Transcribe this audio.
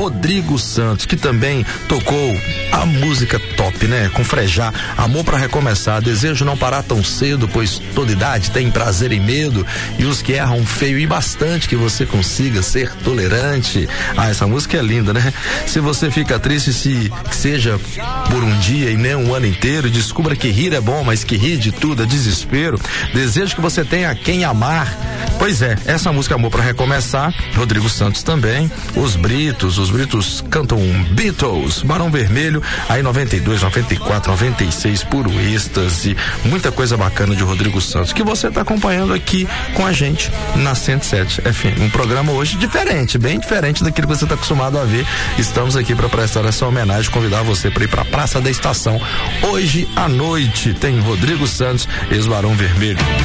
Rodrigo Santos, que também tocou a música top, né? Com Frejá, Amor pra Recomeçar, Desejo Não Parar Tão Cedo, pois toda idade tem prazer e medo, e os que erram feio e bastante, que você consiga ser tolerante. Ah, essa música é linda, né? Se você fica triste, que seja por um dia e nem um ano inteiro, descubra que rir é bom, mas que rir de tudo é desespero. Desejo que você tenha quem amar. Pois é, essa música Amor pra Recomeçar, Rodrigo Santos também, os Britos cantam Beatles, Barão Vermelho, aí 92, 94, 96, puro êxtase, muita coisa bacana de Rodrigo Santos, que você está acompanhando aqui com a gente na 107 FM. Um programa hoje diferente, bem diferente daquilo que você está acostumado a ver. Estamos aqui para prestar essa homenagem, convidar você para ir para a Praça da Estação. Hoje à noite tem Rodrigo Santos, ex-Barão Vermelho.